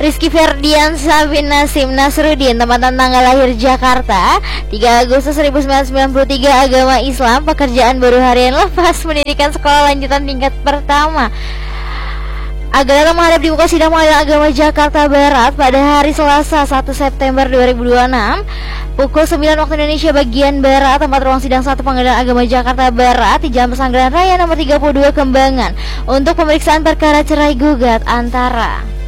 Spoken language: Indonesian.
Rizky Ferdiansyah bin Nasim Nasruddin, tempatan tanggal lahir Jakarta 3 Agustus 1993, agama Islam, pekerjaan baru harian lepas pendidikan sekolah lanjutan tingkat pertama. Agar datang menghadap di muka sidang pengadilan agama Jakarta Barat pada hari Selasa 1 September 2026 pukul 9 waktu Indonesia bagian Barat, tempat ruang sidang 1 Pengadilan Agama Jakarta Barat di Jalan Pesanggerahan Raya nomor 32 Kembangan untuk pemeriksaan perkara cerai gugat antara